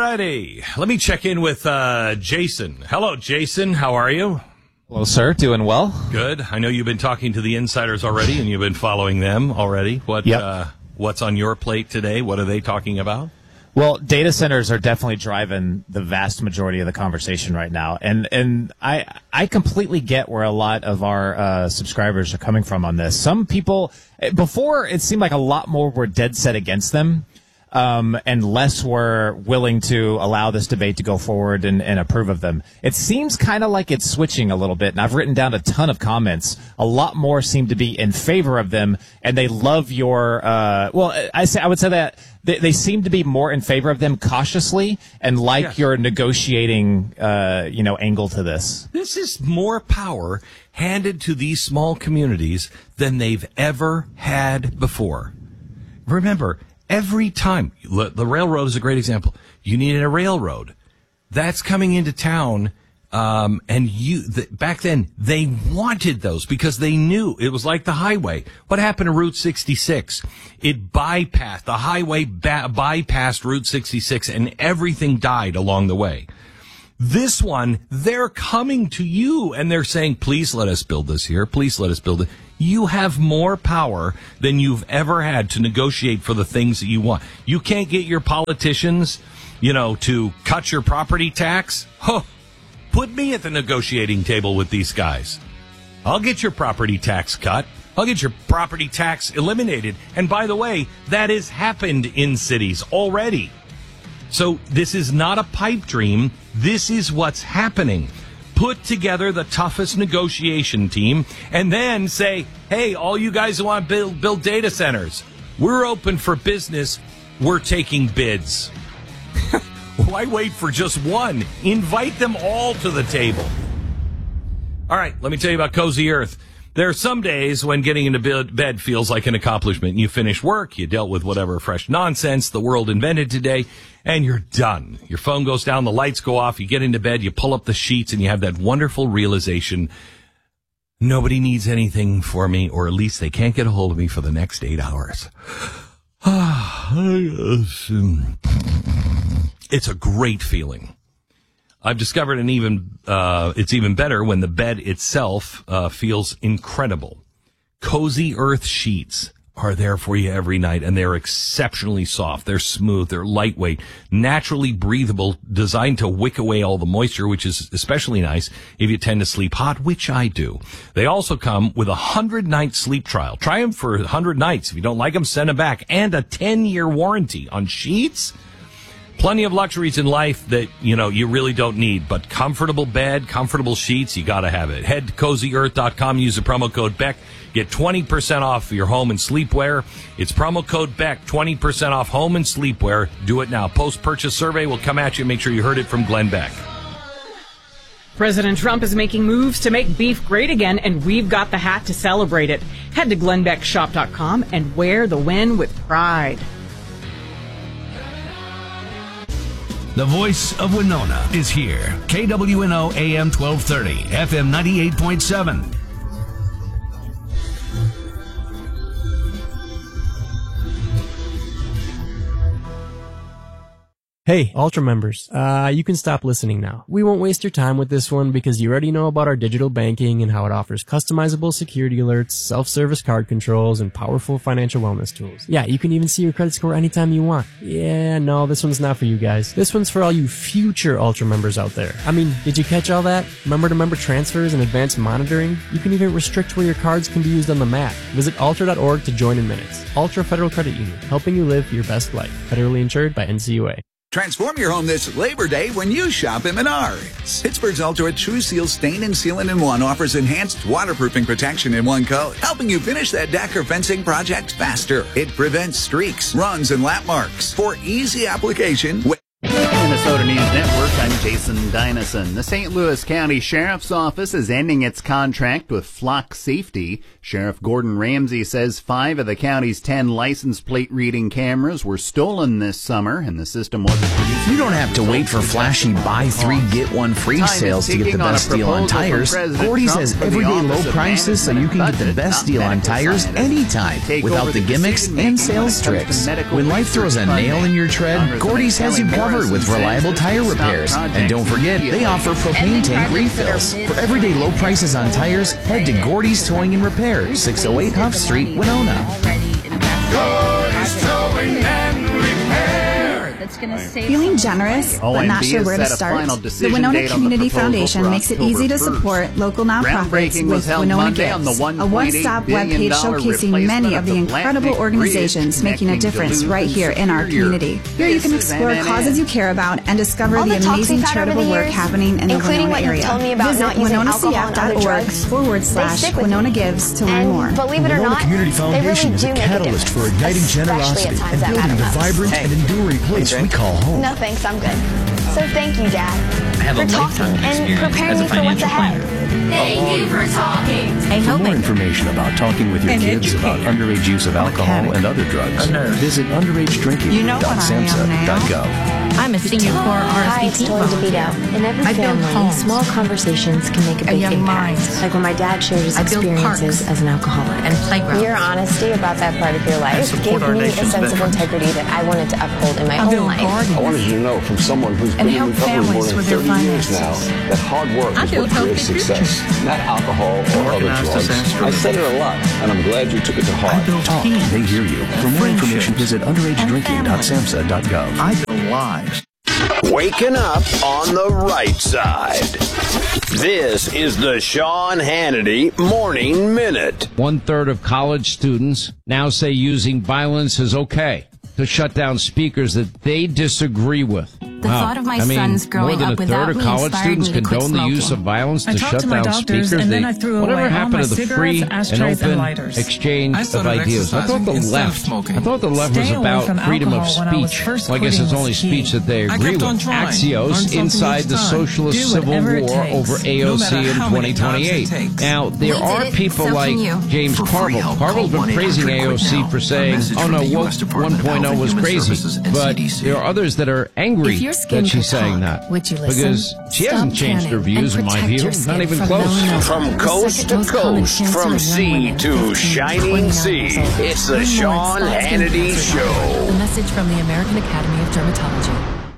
Friday. Let me check in with Jason. Hello, Jason. How are you? Hello, sir. Doing well. Good. I know you've been talking to the insiders already, and you've been following them already. What's on your plate today? What are they talking about? Well, data centers are definitely driving the vast majority of the conversation right now. And I completely get where a lot of our subscribers are coming from on this. Some people, before it seemed like a lot more were dead set against them. And less were willing to allow this debate to go forward and approve of them. It seems kind of like it's switching a little bit, and I've written down a ton of comments. A lot more seem to be in favor of them, and they love your, I would say that they seem to be more in favor of them cautiously and like your negotiating, angle to this. This is more power handed to these small communities than they've ever had before. Remember, every time, the railroad is a great example. You needed a railroad. That's coming into town, back then, they wanted those because they knew it was like the highway. What happened to Route 66? It bypassed, the highway bypassed Route 66 and everything died along the way. This one, they're coming to you and they're saying, please let us build this here. Please let us build it. You have more power than you've ever had to negotiate for the things that you want. You can't get your politicians, to cut your property tax. Put me at the negotiating table with these guys. I'll get your property tax cut. I'll get your property tax eliminated. And by the way, that has happened in cities already. So this is not a pipe dream. This is what's happening. Put together the toughest negotiation team and then say, hey, all you guys who want to build data centers, we're open for business. We're taking bids. Why wait for just one? Invite them all to the table. All right, let me tell you about Cozy Earth. There are some days when getting into bed feels like an accomplishment. You finish work, you dealt with whatever fresh nonsense the world invented today, and you're done. Your phone goes down, the lights go off, you get into bed, you pull up the sheets, and you have that wonderful realization, nobody needs anything for me, or at least they can't get a hold of me for the next 8 hours. It's a great feeling. I've discovered it's even better when the bed itself feels incredible. Cozy Earth sheets are there for you every night, and they're exceptionally soft. They're smooth. They're lightweight, naturally breathable, designed to wick away all the moisture, which is especially nice if you tend to sleep hot, which I do. They also come with a 100-night sleep trial. Try them for 100 nights. If you don't like them, send them back. And a 10-year warranty on sheets. Plenty of luxuries in life that, you really don't need, but comfortable bed, comfortable sheets, you gotta have it. Head to CozyEarth.com, use the promo code BECK, get 20% off your home and sleepwear. It's promo code BECK, 20% off home and sleepwear. Do it now. Post-purchase survey will come at you. Make sure you heard it from Glenn Beck. President Trump is making moves to make beef great again, and we've got the hat to celebrate it. Head to GlennBeckShop.com and wear the win with pride. The voice of Winona is here. KWNO AM 1230, FM 98.7. Hey, Ultra members, you can stop listening now. We won't waste your time with this one because you already know about our digital banking and how it offers customizable security alerts, self-service card controls, and powerful financial wellness tools. Yeah, you can even see your credit score anytime you want. Yeah, no, this one's not for you guys. This one's for all you future Ultra members out there. I mean, did you catch all that? Member-to-member transfers and advanced monitoring? You can even restrict where your cards can be used on the map. Visit Ultra.org to join in minutes. Ultra Federal Credit Union, helping you live your best life. Federally insured by NCUA. Transform your home this Labor Day when you shop at Menards. Pittsburgh's Ultra True Seal Stain and Sealant in One offers enhanced waterproofing protection in one coat, helping you finish that deck or fencing project faster. It prevents streaks, runs, and lap marks for easy application. Minnesota News Network, I'm Jason Dynison. The St. Louis County Sheriff's Office is ending its contract with Flock Safety. Sheriff Gordon Ramsey says 5 of the county's 10 license plate reading cameras were stolen this summer, and the system wasn't produced. You don't have to wait for flashy buy 3 get 1 free sales to get the best deal on tires. Gordy's has everyday low prices so you can get the best deal on tires anytime without the gimmicks and sales tricks. When life throws a nail in your tread, Gordy's has you covered with reliable tire repairs. And don't forget, they offer propane tank refills. For everyday low prices on tires, head to Gordy's Towing and Repair, 608 Huff Street, Winona. Gordy's Towing and Repair. Feeling generous, but not sure where to start? The Winona Community Foundation makes it easy to support local nonprofits with Winona Gives, a one-stop webpage showcasing many of the incredible organizations making a difference right here in our community. Here you can explore causes you care about and discover the amazing charitable work happening in the Winona area. Visit winonacf.org/Winona Gives to learn more. Believe it or not, the Community Foundation is a catalyst for igniting generosity and building the vibrant and enduring place we call home. No thanks, I'm good. So thank you, Dad, for talking and preparing me for what's ahead. Thank you for talking. For more information about talking with your kids about underage use of alcohol and other drugs, visit underagedrinking.samhsa.gov. I'm a senior core RSVP volunteer. In every family, small conversations can make a big impact. Like when my dad shared his experiences as an alcoholic. And playground. Your honesty about that part of your life gave me a sense of integrity that I wanted to uphold in my own life. I wanted you to know from someone who's been in recovery more than 30 years now that hard work is what creates success, not alcohol or other drugs. I said it a lot, and I'm glad you took it to heart. Talk, they hear you. For more information, visit underagedrinking.samhsa.gov. I don't lie. Waking up on the right side. This is the Sean Hannity Morning Minute. 1/3 of college students now say using violence is okay to shut down speakers that they disagree with. The thought of my sons growing up without me college students condone the use of violence to shut down speakers. Whatever happened to the free and open exchange of ideas? I thought the left was about freedom of speech. Well, I guess it's only speech that they agree with. Axios inside the socialist civil war over AOC in 2028. Now, there are people like James Carville. Carville's been praising AOC for saying, oh no, woke 1.0 was crazy. But there are others that are angry that she's saying that. Because she hasn't changed her views, in my view. Not even close. From coast to coast, from sea to shining sea, it's the Sean Hannity Show. A message from the American Academy of Dermatology.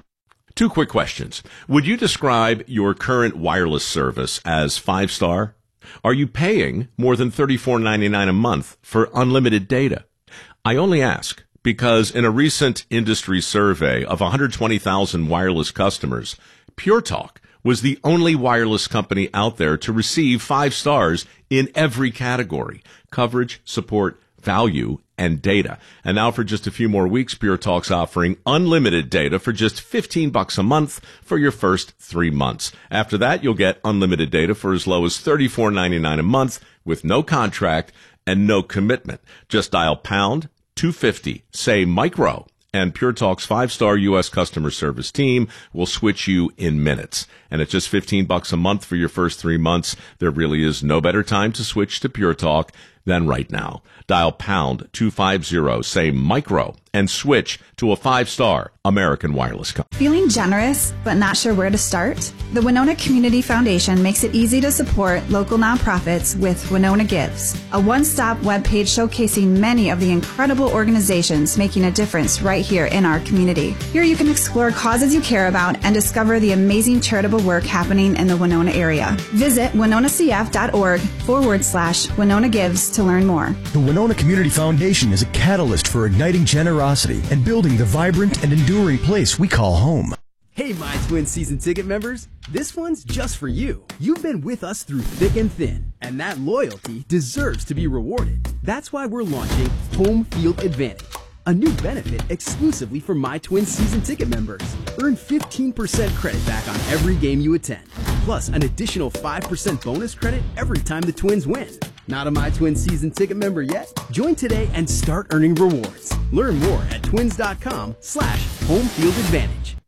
2 quick questions. Would you describe your current wireless service as 5-star? Are you paying more than $34.99 a month for unlimited data? I only ask because in a recent industry survey of 120,000 wireless customers, Pure Talk was the only wireless company out there to receive 5 stars in every category: coverage, support, value, and data. And now for just a few more weeks, Pure Talk's offering unlimited data for just $15 a month for your first 3 months. After that, you'll get unlimited data for as low as $34.99 a month with no contract and no commitment. Just dial pound 250, say micro, and Pure Talk's 5-star U.S. customer service team will switch you in minutes. And at just $15 a month for your first 3 months, there really is no better time to switch to Pure Talk than right now. Dial pound 250, say micro, and switch to a 5-star American wireless company. Feeling generous, but not sure where to start? The Winona Community Foundation makes it easy to support local nonprofits with Winona Gives, a one-stop webpage showcasing many of the incredible organizations making a difference right here in our community. Here you can explore causes you care about and discover the amazing charitable work happening in the Winona area. Visit winonacf.org/Winona Gives to learn more. The Winona Community Foundation is a catalyst for igniting generosity and building the vibrant and enduring place we call home. Hey, My Twin season ticket members, this one's just for you. You've been with us through thick and thin, and that loyalty deserves to be rewarded. That's why we're launching Home Field Advantage, a new benefit exclusively for My Twin season ticket members. Earn 15% credit back on every game you attend, plus an additional 5% bonus credit every time the Twins win. Not a My Twin season ticket member yet? Join today and start earning rewards. Learn more at twins.com/homefieldadvantage.